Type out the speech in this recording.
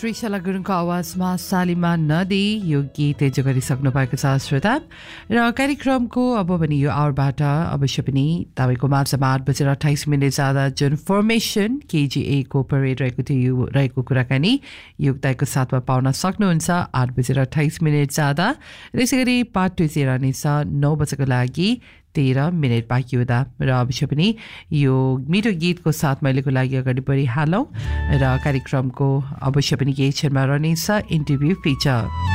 त्रिशला गुरुङको आवाजमा सालिमा नदी यो गीत एन्जोय गरिसक्नु भएको छ श्रोता र कार्यक्रमको अब पनि यो आवरबाट अवश्य पनि तपाईँको माझमा 8:28 जाँदा जुन फर्मेसन KGA को परेड रहेको कुराकानी योगदायको साथमा पाउन सक्नुहुन्छ 8:28 जाँदा त्यसै गरी पार्ट 2 रहनेछ 9 बजेको लागि 13 मिनेट बाँकी हुँदा र अवश्य पनि यो मिठो गीतको साथ मैलेको लागि अगाडि बढिहालौँ र कार्यक्रमको अवश्य पनि केही क्षणमा रहनेछ इन्टरभ्यू फिचर